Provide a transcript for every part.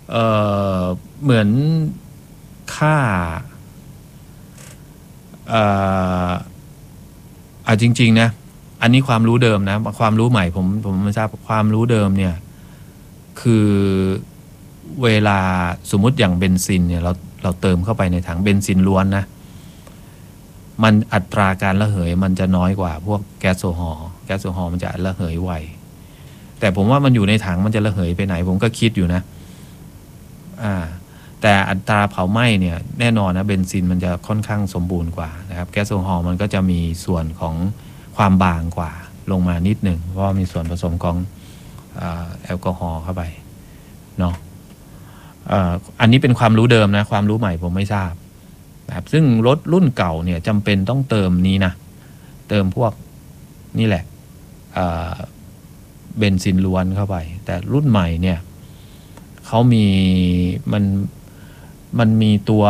เอ่เหมือนค่าจริงๆนะอันนี้ความรู้เดิมนะความรู้ใหม่ผมไม่ทราบความรู้เดิมเนี่ยคือเวลาสมมุติอย่างเบนซินเนี่ยเราเติมเข้าไปในถังเบนซินล้วนนะมันอัตราการระเหยมันจะน้อยกว่าพวกแก๊สโซฮอล์มันจะระเหยไวแต่ผมว่ามันอยู่ในถังมันจะระเหยไปไหนผมก็คิดอยู่นะแต่อัตราเผาไหม้เนี่ยแน่นอนนะเบนซินมันจะค่อนข้างสมบูรณ์กว่านะครับแก๊สโซฮอล์มันก็จะมีส่วนของความบางกว่าลงมานิดหนึ่งเพราะมีส่วนผสมของแอลกอฮอล์เข้าไปเนาะอันนี้เป็นความรู้เดิมนะความรู้ใหม่ผมไม่ทราบนะครับซึ่งรถรุ่นเก่าเนี่ยจำเป็นต้องเติมนี้นะเติมพวกนี่แหละเบนซินล้วนเข้าไปแต่รุ่นใหม่เนี่ยเขามีมันมีตัว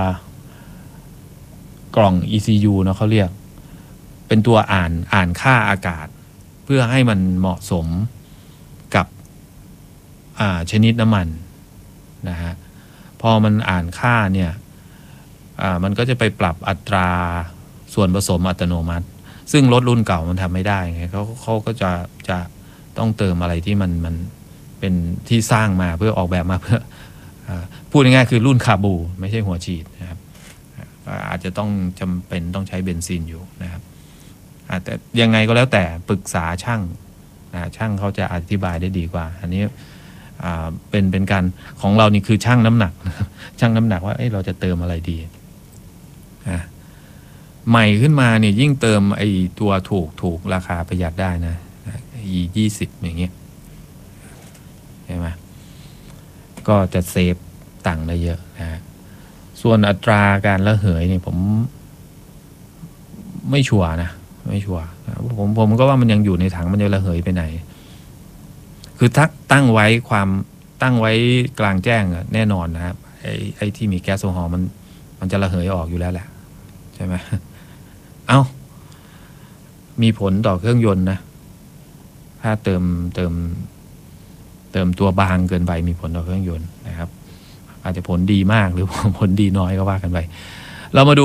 กล่อง ECU นะเขาเรียกเป็นตัวอ่านค่าอากาศเพื่อให้มันเหมาะสมกับชนิดน้ำมันนะฮะพอมันอ่านค่าเนี่ยมันก็จะไปปรับอัตราส่วนผสมอัตโนมัติซึ่งรถรุ่นเก่ามันทำไม่ได้ไงเขาก็จะต้องเติมอะไรที่มันเป็นที่สร้างมาเพื่อออกแบบมาเพื่อพูดง่ายๆคือรุ่นคาบูไม่ใช่หัวฉีดนะครับอาจจะต้องจำเป็นต้องใช้เบนซินอยู่นะครับแต่ยังไงก็แล้วแต่ปรึกษาช่างช่างเขาจะอธิบายได้ดีกว่าอันนี้เป็นการของเรานี่คือช่างน้ำหนักช่างน้ำหนักว่าเราจะเติมอะไรดีใหม่ขึ้นมาเนี่ยยิ่งเติมไอ้ตัวถูกราคาประหยัดได้นะ20อย่างเงี้ยใช่ไหมก็จะเซฟตังค์ได้เยอะนะส่วนอัตราการระเหยเนี่ยผมไม่ชัวร์นะไม่ชัวร์ผมก็ว่ามันยังอยู่ในถังมันจะระเหยไปไหนคือตั้งไว้กลางแจ้งแน่นอนนะครับไอ้ที่มีแก๊สโซฮอล์มันจะระเหยออกอยู่แล้วแหละใช่ไหมมีผลต่อเครื่องยนต์นะถ้าเติมตัวบางเกินไปมีผลต่อเครื่องยนต์นะครับอาจจะผลดีมากหรือผลดีน้อยก็ว่ากันไปเรามาดู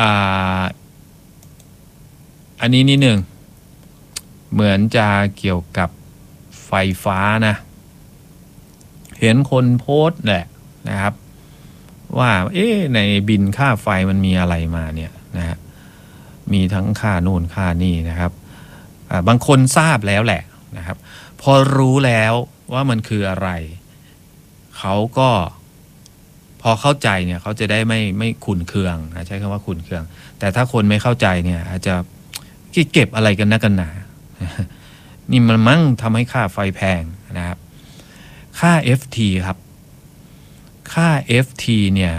อันนี้นิดหนึ่งเหมือนจะเกี่ยวกับไฟฟ้านะเห็นคนโพสต์แหละนะครับว่าในบินค่าไฟมันมีอะไรมาเนี่ยนะฮะมีทั้งค่าโน่นค่านี่นะครับบางคนทราบแล้วแหละนะครับพอรู้แล้วว่ามันคืออะไรเขาก็พอเข้าใจเนี่ยเขาจะได้ไม่ขุ่นเคืองใช้คำว่าขุ่นเคืองแต่ถ้าคนไม่เข้าใจเนี่ยอาจจะเก็บอะไรกันนักกันหนานี่มันมั่งทำให้ค่าไฟแพงนะครับค่า FT ครับค่า FT เนี่ย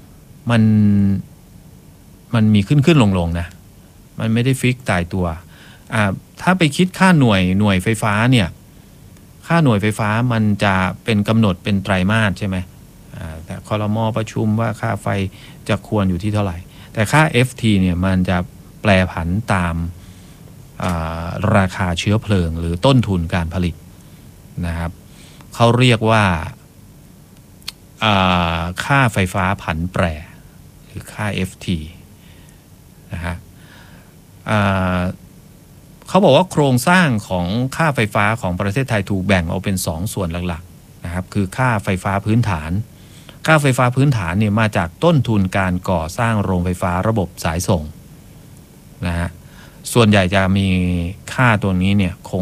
มันมีขึ้นลงนะมันไม่ได้ฟิกตายตัวถ้าไปคิดค่าหน่วยไฟฟ้าเนี่ยค่าหน่วยไฟฟ้ามันจะเป็นกำหนดเป็นไตรมาสใช่ไหมแต่ครม.ประชุมว่าค่าไฟจะควรอยู่ที่เท่าไหร่แต่ค่า FT เนี่ยมันจะแปรผันตามราคาเชื้อเพลิงหรือต้นทุนการผลิตนะครับเขาเรียกว่าค่าไฟฟ้าผันแปรหรือค่า FT นะฮะเขาบอกว่าโครงสร้างของค่าไฟฟ้าของประเทศไทยถูกแบ่งออกเป็น2ส่วนหลักๆนะครับคือค่าไฟฟ้าพื้นฐานค่าไฟฟ้าพื้นฐานเนี่ยมาจากต้นทุนการก่อสร้างโรงไฟฟ้าระบบสายส่งนะฮะส่วนใหญ่จะมีค่าตัวนี้เนี่ยคง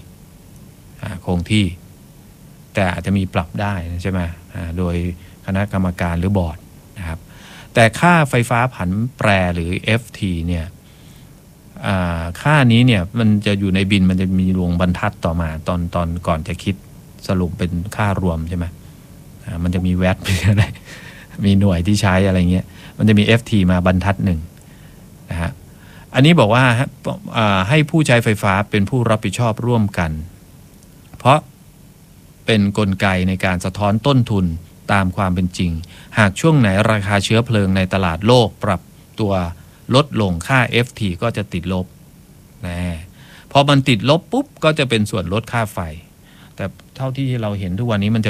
ที่แต่อาจจะมีปรับได้ใช่ไหมโดยคณะกรรมการหรือบอร์ดนะครับแต่ค่าไฟฟ้าผันแปรหรือ FT เนี่ยค่านี้เนี่ยมันจะอยู่ในบินมันจะมีลงบรรทัดต่อมาตอนก่อนจะคิดสรุปเป็นค่ารวมใช่ไหมมันจะมีแวตมีอะไรมีหน่วยที่ใช้อะไรเงี้ยมันจะมี FT มาบรรทัดหนึ่งนะฮะอันนี้บอกว่าให้ผู้ใช้ไฟฟ้าเป็นผู้รับผิดชอบร่วมกันเพราะเป็นกลไกในการสะท้อนต้นทุนตามความเป็นจริงหากช่วงไหนราคาเชื้อเพลิงในตลาดโลกปรับตัวลดลงค่า FT ก็จะติดลบนะพอมันติดลบปุ๊บก็จะเป็นส่วนลดค่าไฟแต่เท่าที่เราเห็นทุกวันนี้มันจะ